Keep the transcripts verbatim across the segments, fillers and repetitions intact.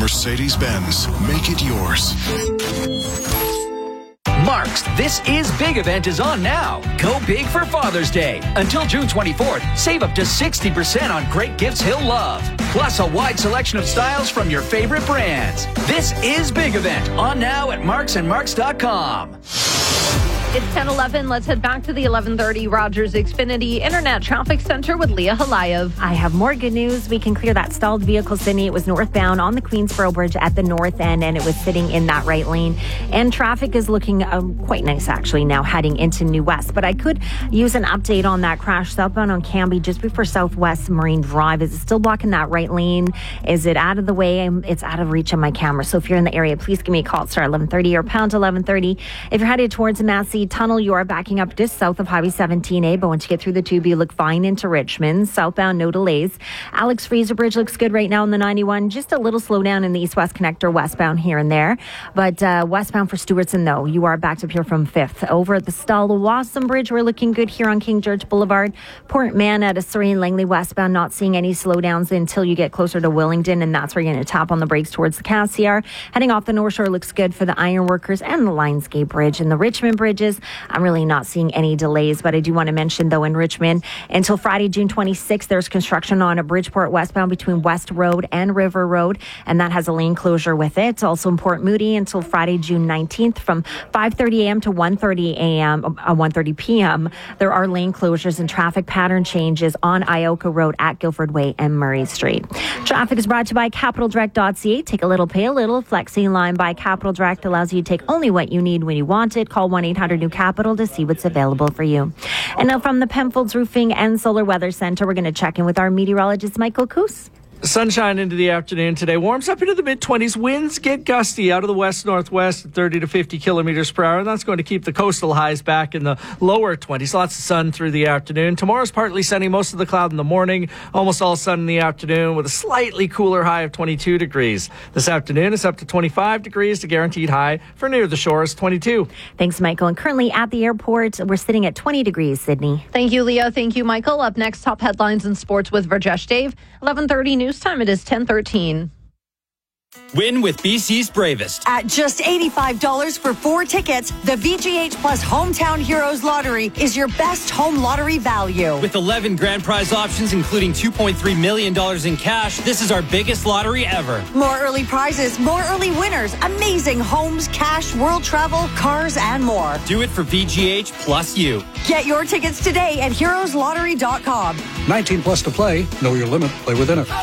Mercedes-Benz. Make it yours. Mark's This Is Big event is on now. Go big for Father's Day. Until June twenty-fourth, save up to sixty percent on great gifts he'll love. Plus a wide selection of styles from your favorite brands. This Is Big event on now at marks and marks dot com. It's ten eleven. Let's head back to the eleven thirty Rogers Xfinity Internet Traffic Center with Leah Halayev. I have more good news. We can clear that stalled vehicle, Sydney. It was northbound on the Queensboro Bridge at the north end, and it was sitting in that right lane. And traffic is looking um, quite nice, actually, now heading into New West. But I could use an update on that crash southbound on Cambie just before Southwest Marine Drive. Is it still blocking that right lane? Is it out of the way? It's out of reach of my camera. So if you're in the area, please give me a call at star eleven thirty or pound eleven thirty. If you're headed towards Massey Tunnel, you are backing up just south of Highway seventeen A, but once you get through the tube, you look fine into Richmond. Southbound, no delays. Alex Fraser Bridge looks good right now in the ninety-one. Just a little slowdown in the east-west connector, westbound here and there. But uh, westbound for Stewartson, though, you are backed up here from fifth. Over at the Stallawasam Bridge, we're looking good here on King George Boulevard. Port Mann at a Surrey and Langley westbound, not seeing any slowdowns until you get closer to Willingdon, and that's where you're going to tap on the brakes towards the Cassiar. Heading off the North Shore looks good for the Ironworkers and the Lionsgate Bridge. And the Richmond bridges, I'm really not seeing any delays, but I do want to mention, though, in Richmond, until Friday, June twenty-sixth, there's construction on a Bridgeport westbound between West Road and River Road, and that has a lane closure with it. Also in Port Moody until Friday, June nineteenth, from five thirty a.m. to one thirty a.m., uh, one thirty p.m., there are lane closures and traffic pattern changes on Ioka Road at Guildford Way and Murray Street. Traffic is brought to you by capital direct dot c a. Take a little, pay a little. Flexi line by Capital Direct allows you to take only what you need when you want it. Call one eight hundred new capital to see what's available for you. And now from the Penfolds Roofing and Solar Weather Center, we're going to check in with our meteorologist, Michael Coos. Sunshine into the afternoon today. Warms up into the mid-twenties. Winds get gusty out of the west-northwest at thirty to fifty kilometers per hour, and that's going to keep the coastal highs back in the lower twenties. Lots of sun through the afternoon. Tomorrow's partly sunny, most of the cloud in the morning, almost all sun in the afternoon with a slightly cooler high of twenty-two degrees. This afternoon it's up to twenty-five degrees. The guaranteed high for near the shore is twenty-two. Thanks, Michael. And currently at the airport, we're sitting at twenty degrees, Sydney. Thank you, Leah. Thank you, Michael. Up next, top headlines in sports with Rajesh Dave. eleven thirty news time. It is ten thirteen. Win with B C's Bravest. At just eighty-five dollars for four tickets, the V G H Plus Hometown Heroes Lottery is your best home lottery value. With eleven grand prize options, including two point three million dollars in cash, this is our biggest lottery ever. More early prizes, more early winners, amazing homes, cash, world travel, cars, and more. Do it for V G H plus you. Get your tickets today at heroes lottery dot com. nineteen plus to play. Know your limit. Play within it.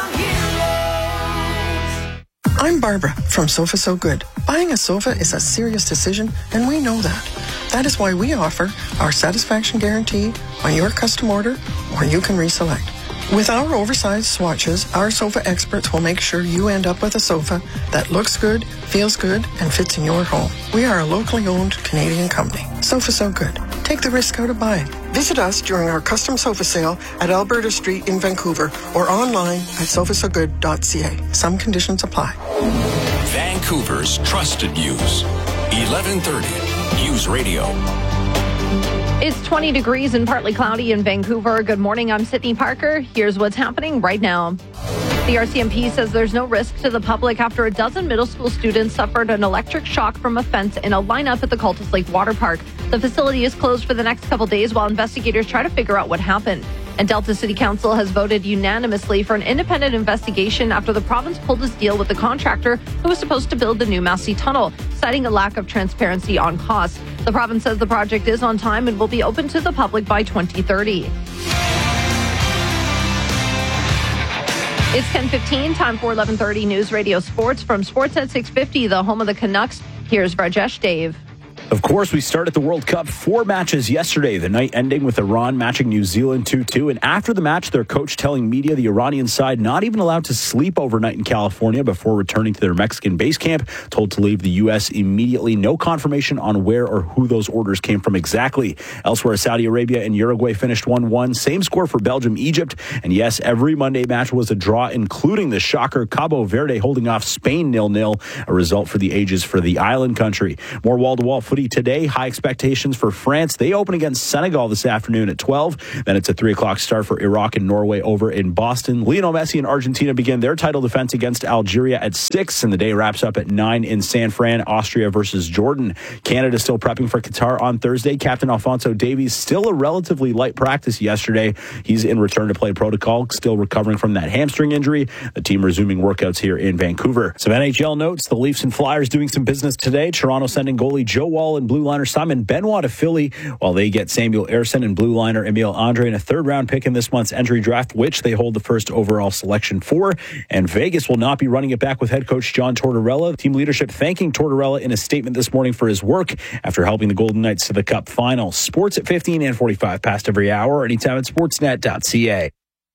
I'm Barbara from Sofa So Good. Buying a sofa is a serious decision, and we know that. That is why we offer our satisfaction guarantee on your custom order, or you can reselect. With our oversized swatches, our sofa experts will make sure you end up with a sofa that looks good, feels good, and fits in your home. We are a locally owned Canadian company. Sofa So Good. Take the risk out of buying. Visit us during our custom sofa sale at Alberta Street in Vancouver or online at sofa so good dot c a. Some conditions apply. Vancouver's trusted news. eleven thirty News Radio. It's twenty degrees and partly cloudy in Vancouver. Good morning. I'm Sydney Parker. Here's what's happening right now. The R C M P says there's no risk to the public after a dozen middle school students suffered an electric shock from a fence in a lineup at the Cultus Lake Water Park. The facility is closed for the next couple days while investigators try to figure out what happened. And Delta City Council has voted unanimously for an independent investigation after the province pulled its deal with the contractor who was supposed to build the new Massey Tunnel, citing a lack of transparency on costs. The province says the project is on time and will be open to the public by twenty thirty. It's ten fifteen, time for eleven thirty News Radio Sports from Sportsnet six fifty, the home of the Canucks. Here's Rajesh Dave. Of course, we started the World Cup four matches yesterday, the night ending with Iran matching New Zealand two two. And after the match, their coach telling media the Iranian side not even allowed to sleep overnight in California before returning to their Mexican base camp, told to leave the U S immediately. No confirmation on where or who those orders came from exactly. Elsewhere, Saudi Arabia and Uruguay finished one one. Same score for Belgium, Egypt. And yes, every Monday match was a draw, including the shocker Cabo Verde holding off Spain nil nil, a result for the ages for the island country. More wall-to-wall footy activity today. High expectations for France. They open against Senegal this afternoon at twelve. Then it's a three o'clock start for Iraq and Norway over in Boston. Lionel Messi and Argentina begin their title defense against Algeria at six, and the day wraps up at nine in San Fran. Austria versus Jordan. Canada still prepping for Qatar on Thursday. Captain Alphonso Davies still a relatively light practice yesterday. He's in return to play protocol, still recovering from that hamstring injury. The team resuming workouts here in Vancouver. Some N H L notes. The Leafs and Flyers doing some business today. Toronto sending goalie Joe Wall and blue liner Simon Benoit to Philly, while they get Samuel Ersson and blue liner Emil Andre in a third round pick in this month's entry draft, which they hold the first overall selection for. And Vegas will not be running it back with head coach John Tortorella. Team leadership thanking Tortorella in a statement this morning for his work after helping the Golden Knights to the Cup final. Sports at fifteen and forty-five past every hour, anytime at sportsnet dot c a.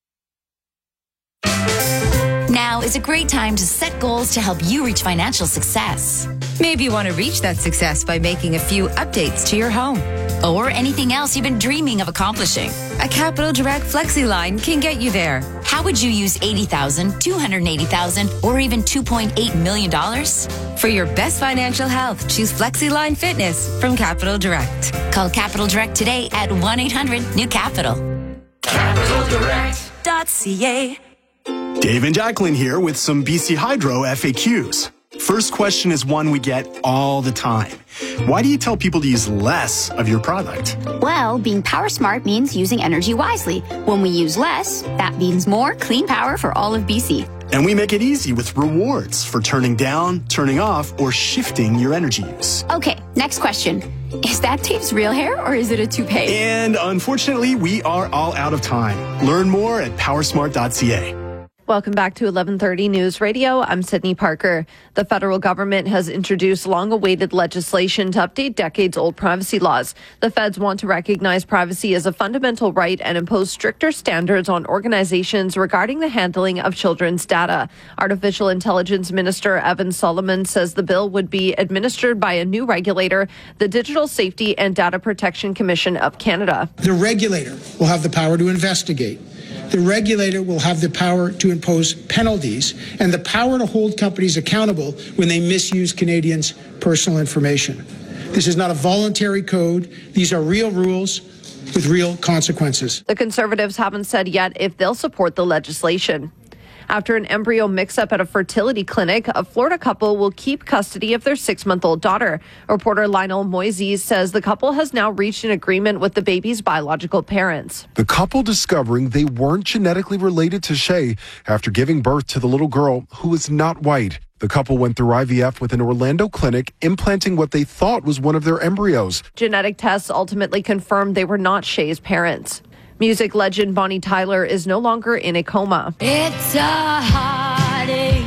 Now is a great time to set goals to help you reach financial success. Maybe you want to reach that success by making a few updates to your home. Or anything else you've been dreaming of accomplishing. A Capital Direct Flexi line can get you there. How would you use eighty thousand dollars, two hundred eighty thousand dollars, or even two point eight million dollars? For your best financial health, choose Flexi Line Fitness from Capital Direct. Call Capital Direct today at one eight hundred new capital. capital direct dot c a. Dave and Jacqueline here with some B C Hydro F A Qs. First question is one we get all the time. Why do you tell people to use less of your product? Well, being power smart means using energy wisely. When we use less, that means more clean power for all of B C. And we make it easy with rewards for turning down, turning off, or shifting your energy use. Okay, next question. Is that Dave's real hair or is it a toupee? And unfortunately, we are all out of time. Learn more at power smart dot c a. Welcome back to eleven thirty News Radio. I'm Sydney Parker. The federal government has introduced long-awaited legislation to update decades-old privacy laws. The feds want to recognize privacy as a fundamental right and impose stricter standards on organizations regarding the handling of children's data. Artificial Intelligence Minister Evan Solomon says the bill would be administered by a new regulator, the Digital Safety and Data Protection Commission of Canada. The regulator will have the power to investigate. The regulator will have the power to impose penalties and the power to hold companies accountable when they misuse Canadians' personal information. This is not a voluntary code. These are real rules with real consequences. The Conservatives haven't said yet if they'll support the legislation. After an embryo mix-up at a fertility clinic, a Florida couple will keep custody of their six-month-old daughter. Reporter Lionel Moises says the couple has now reached an agreement with the baby's biological parents. The couple discovering they weren't genetically related to Shay after giving birth to the little girl who is not white. The couple went through I V F with an Orlando clinic, implanting what they thought was one of their embryos. Genetic tests ultimately confirmed they were not Shay's parents. Music legend Bonnie Tyler is no longer in a coma. It's a heartache,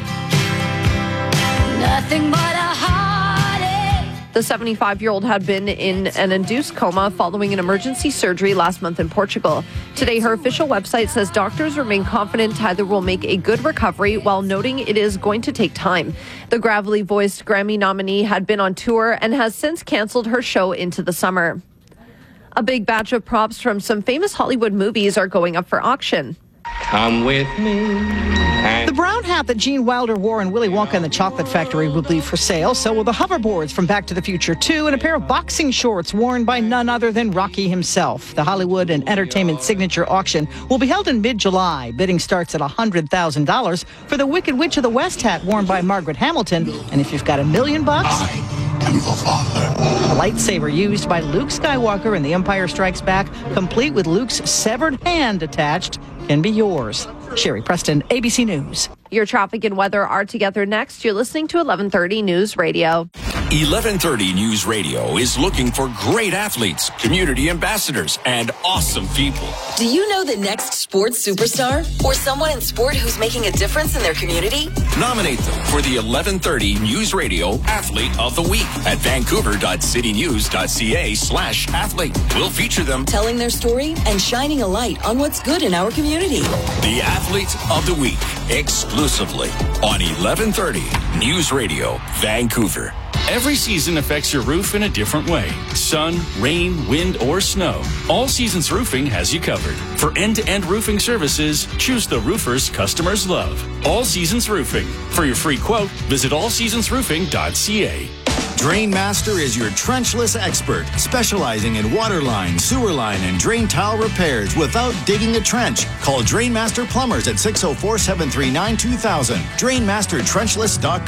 nothing but a heartache. The seventy-five-year-old had been in an induced coma following an emergency surgery last month in Portugal. Today, her official website says doctors remain confident Tyler will make a good recovery while noting it is going to take time. The gravelly voiced Grammy nominee had been on tour and has since canceled her show into the summer. A big batch of props from some famous Hollywood movies are going up for auction. Come with me. The brown hat that Gene Wilder wore in Willy Wonka and the Chocolate Factory will be for sale. So will the hoverboards from Back to the Future two and a pair of boxing shorts worn by none other than Rocky himself. The Hollywood and Entertainment Signature Auction will be held in mid-July. Bidding starts at one hundred thousand dollars for the Wicked Witch of the West hat worn by Margaret Hamilton. And if you've got a million bucks... I am the father. A lightsaber used by Luke Skywalker in The Empire Strikes Back, complete with Luke's severed hand attached, can be yours. Sherry Preston, A B C News. Your traffic and weather are together next. You're listening to eleven thirty News Radio. eleven thirty News Radio is looking for great athletes, community ambassadors, and awesome people. Do you know the next sports superstar? Or someone in sport who's making a difference in their community? Nominate them for the eleven thirty News Radio Athlete of the Week at vancouver.citynews.ca slash athlete. We'll feature them telling their story and shining a light on what's good in our community. The Athlete of the Week, exclusively on eleven thirty News Radio, Vancouver. Every season affects your roof in a different way. Sun, rain, wind, or snow. All Seasons Roofing has you covered. For end-to-end roofing services, choose the roofers customers love. All Seasons Roofing. For your free quote, visit all seasons roofing dot c a. Drainmaster is your trenchless expert, specializing in water line, sewer line, and drain tile repairs without digging a trench. Call Drainmaster Plumbers at six oh four, seven three nine, two thousand. Drainmaster Trenchless dot com.